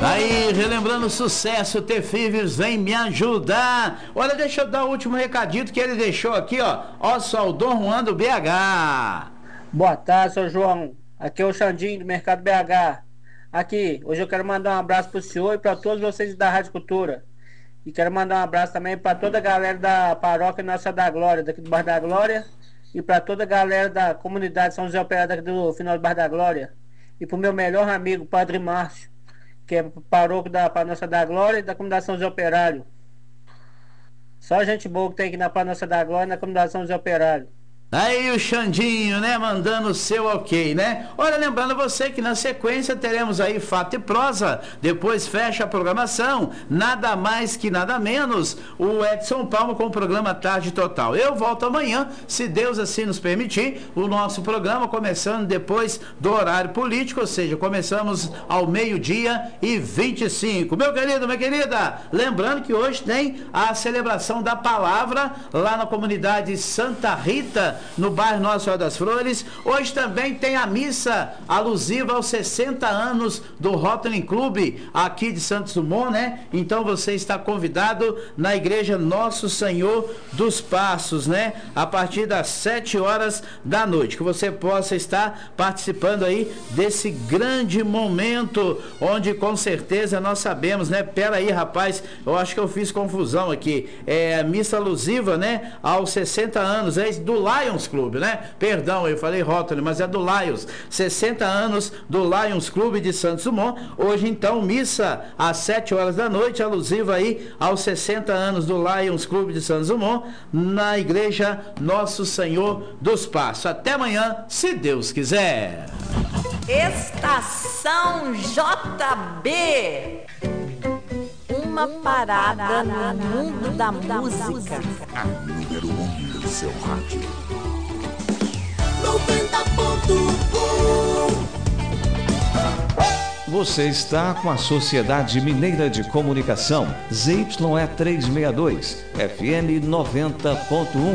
Aí, relembrando o sucesso, T-Fivers vem me ajudar. Olha, deixa eu dar o último recadito que ele deixou aqui, ó. Só o Dom Juan do BH. Boa tarde, seu João. Aqui é o Xandinho do Mercado BH. Aqui, hoje eu quero mandar um abraço pro senhor e para todos vocês da Rádio Cultura. E quero mandar um abraço também para toda a galera da paróquia Nossa da Glória, daqui do Bairro da Glória. E para toda a galera da comunidade São José Operário daqui do final do Bairro da Glória. E pro meu melhor amigo, Padre Márcio, que é paróquio da Nossa da Glória e da comunidade São José Operário. Só gente boa que tem aqui na Nossa da Glória e na comunidade São José Operário. Aí o Xandinho, né, mandando o seu ok, né? Olha, lembrando você que na sequência teremos aí Fato e Prosa, depois fecha a programação, nada mais que nada menos, o Edson Palma com o programa Tarde Total. Eu volto amanhã, se Deus assim nos permitir, o nosso programa começando depois do horário político, ou seja, começamos ao 12:25. Meu querido, minha querida, lembrando que hoje tem a celebração da palavra lá na comunidade Santa Rita, no bairro Nossa Senhora das Flores. Hoje também tem a missa alusiva aos 60 anos do Rotary Club aqui de Santos Dumont, né? Então você está convidado na igreja Nosso Senhor dos Passos, né? A partir das 7 horas da noite, que você possa estar participando aí desse grande momento, onde com certeza nós sabemos, né? Pera aí, rapaz, eu acho que eu fiz confusão aqui. É a missa alusiva, né? Aos 60 anos, é do Lions Club, né? Perdão, eu falei Rotary, mas é do Lions. 60 anos do Lions Club de Santos Dumont. Hoje, então, missa às 7 horas da noite, alusiva aí aos 60 anos do Lions Club de Santos Dumont, na igreja Nosso Senhor dos Passos. Até amanhã, se Deus quiser. Estação JB. Uma parada no mundo da música. A número 1 do seu rádio. 90.1. Você está com a Sociedade Mineira de Comunicação, ZYE 362, FM 90.1.